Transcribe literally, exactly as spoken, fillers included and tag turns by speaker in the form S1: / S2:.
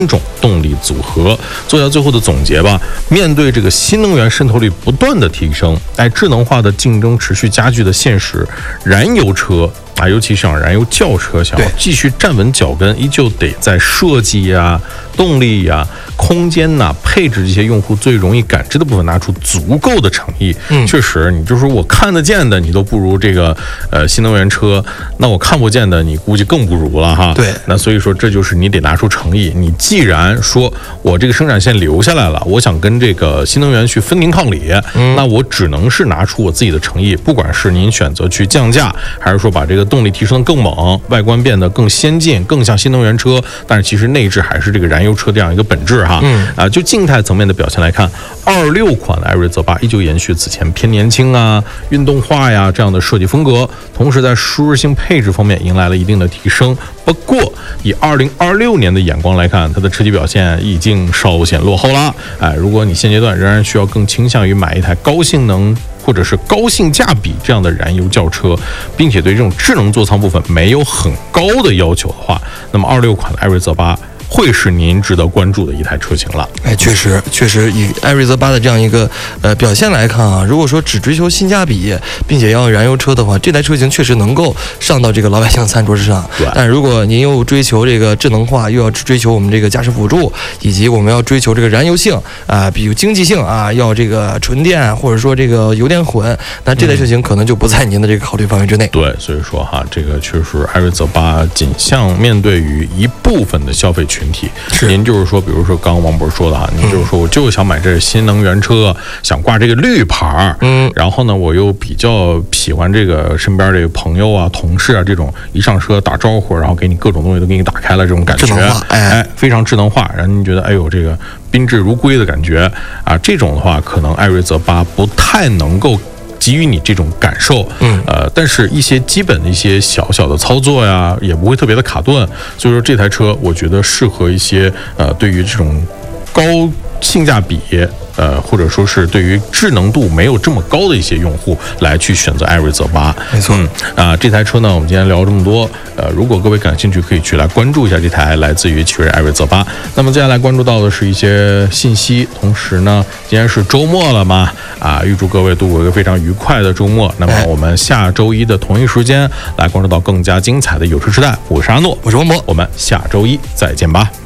S1: 种动力组合。做一下最后的总结吧。面对这个新能源渗透率不断的提升，哎，智能化的竞争持续加剧的现实，燃油车啊，尤其像燃油轿车，想要继续站稳脚跟，依旧得在设计呀、动力呀、空间呐、配置这些用户最容易感知的部分拿出足够的诚意。嗯，确实，你就说我看得见的，你都不如这个呃新能源车，那我看不见的，你估计更不如了哈。
S2: 对，
S1: 那所以说这就是你得拿出诚意。你既然说我这个生产线留下来了，我想跟这个新能源去分庭抗礼，嗯，那我只能是拿出我自己的诚意，不管是您选择去降价，还是说把这个动力提升得更猛，外观变得更先进，更像新能源车，但是其实内置还是这个燃油车这样一个本质哈。嗯啊，就静态层面的表现来看，二六款的艾瑞泽八依旧延续此前偏年轻啊、运动化呀这样的设计风格，同时在舒适性配置方面迎来了一定的提升。不过以二零二六年的眼光来看，它的车企表现已经稍显落后了。哎，如果你现阶段仍然需要更倾向于买一台高性能或者是高性价比这样的燃油轿车，并且对这种智能座舱部分没有很高的要求的话，那么二六款的艾瑞泽八会是您值得关注的一台车型了。
S2: 哎，确实，确实以艾瑞泽八的这样一个呃表现来看啊，如果说只追求性价比，并且要燃油车的话，这台车型确实能够上到这个老百姓餐桌之上。
S1: 对。
S2: 但如果您又追求这个智能化，又要追求我们这个驾驶辅助，以及我们要追求这个燃油性啊、呃，比如经济性啊，要这个纯电或者说这个油电混，那这台车型可能就不在您的这个考虑范围之内。
S1: 对，所以说哈，这个确实艾瑞泽八仅向面对于一部分的消费群体。您就是说，比如说刚刚王博说的啊，您就是说我就想买这新能源车，想挂这个绿牌，嗯，然后呢，我又比较喜欢这个身边这个朋友啊、同事啊这种一上车打招呼，然后给你各种东西都给你打开了这种感觉，
S2: 智能化，哎，
S1: 哎，非常智能化，让您觉得哎呦这个宾至如归的感觉啊。这种的话，可能艾瑞泽八不太能够给予你这种感受，嗯，呃，但是一些基本的一些小小的操作呀，也不会特别的卡顿，所以说这台车我觉得适合一些呃，对于这种高性价比，呃，或者说是对于智能度没有这么高的一些用户来去选择艾瑞泽八。
S2: 没错，
S1: 嗯啊、呃，这台车呢，我们今天聊这么多，呃，如果各位感兴趣，可以去来关注一下这台来自于奇瑞艾瑞泽八。那么接下来关注到的是一些信息，同时呢，今天是周末了嘛，啊，预祝各位度过一个非常愉快的周末。那么我们下周一的同一时间来关注到更加精彩的有车时代。我是阿诺，
S2: 我是王博，
S1: 我们下周一再见吧。